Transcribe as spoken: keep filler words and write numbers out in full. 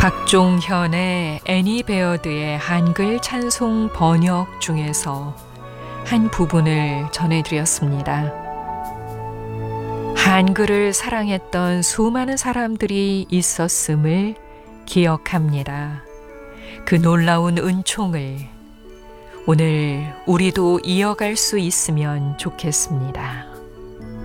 박종현의 애니 베어드의 한글 찬송 번역 중에서 한 부분을 전해드렸습니다. 한글을 사랑했던 수많은 사람들이 있었음을 기억합니다. 그 놀라운 은총을 오늘 우리도 이어갈 수 있으면 좋겠습니다.